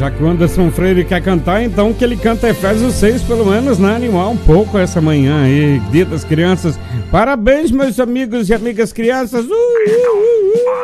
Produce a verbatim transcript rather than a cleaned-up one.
Já que o Anderson Freire quer cantar, então que ele canta Efésios seis, pelo menos, né? Animar um pouco essa manhã aí, Dia das Crianças. Parabéns, meus amigos e amigas crianças. Uh, uh, uh, uh.